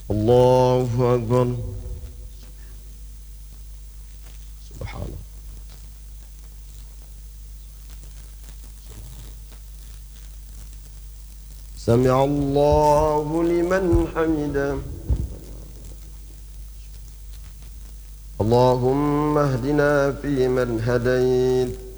Allahu Akbar. Subhanallah. Sami Allahu liman hamidah. Allahumma hdina fi man hadait